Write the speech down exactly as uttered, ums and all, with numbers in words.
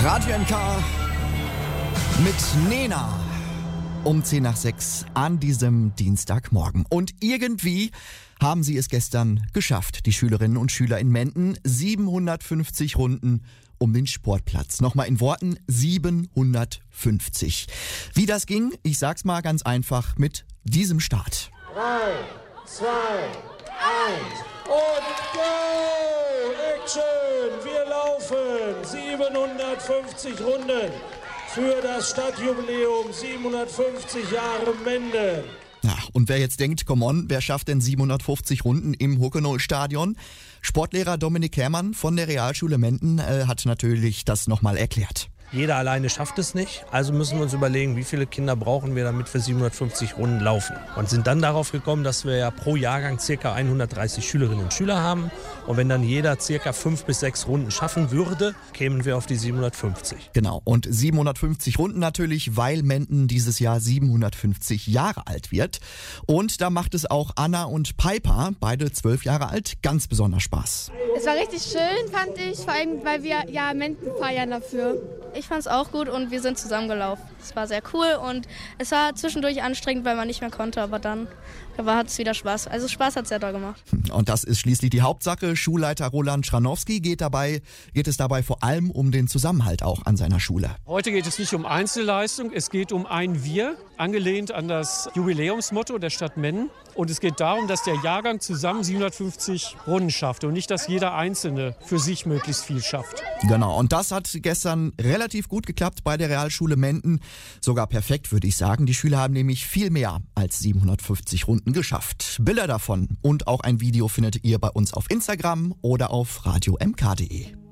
Radio M K mit Nena um zehn nach sechs an diesem Dienstagmorgen. Und irgendwie haben sie es gestern geschafft, die Schülerinnen und Schüler in Menden. siebenhundertfünfzig Runden um den Sportplatz. Nochmal in Worten, siebenhundertfünfzig. Wie das ging, ich sag's mal ganz einfach mit diesem Start. Drei, zwei, eins und go! Action! Wir laufen siebenhundertfünfzig Runden für das Stadtjubiläum siebenhundertfünfzig Jahre Menden. Ja, und wer jetzt denkt, come on, wer schafft denn siebenhundertfünfzig Runden im Huckenol-Stadion? Sportlehrer Dominik Herrmann von der Realschule Menden äh, hat natürlich das nochmal erklärt. Jeder alleine schafft es nicht, also müssen wir uns überlegen, wie viele Kinder brauchen wir, damit wir siebenhundertfünfzig Runden laufen. Und sind dann darauf gekommen, dass wir ja pro Jahrgang ca. hundertdreißig Schülerinnen und Schüler haben. Und wenn dann jeder ca. fünf bis sechs Runden schaffen würde, kämen wir auf die siebenhundertfünfzig. Genau, und siebenhundertfünfzig Runden natürlich, weil Menden dieses Jahr siebenhundertfünfzig Jahre alt wird. Und da macht es auch Anna und Piper, beide zwölf Jahre alt, ganz besonders Spaß. Es war richtig schön, fand ich, vor allem, weil wir ja Menden feiern dafür. Ich fand es auch gut und wir sind zusammengelaufen. Es war sehr cool und es war zwischendurch anstrengend, weil man nicht mehr konnte, aber dann hat es wieder Spaß. Also Spaß hat es sehr doll gemacht. Und das ist schließlich die Hauptsache. Schulleiter Roland Schranowski geht dabei, geht es dabei vor allem um den Zusammenhalt auch an seiner Schule. Heute geht es nicht um Einzelleistung, es geht um ein Wir, angelehnt an das Jubiläumsmotto der Stadt Menden. Und es geht darum, dass der Jahrgang zusammen siebenhundertfünfzig Runden schafft und nicht, dass jeder Einzelne für sich möglichst viel schafft. Genau, und das hat gestern relativ gut geklappt bei der Realschule Menden. Sogar perfekt, würde ich sagen. Die Schüler haben nämlich viel mehr als siebenhundertfünfzig Runden geschafft. Bilder davon und auch ein Video findet ihr bei uns auf Instagram oder auf radio m k punkt d e.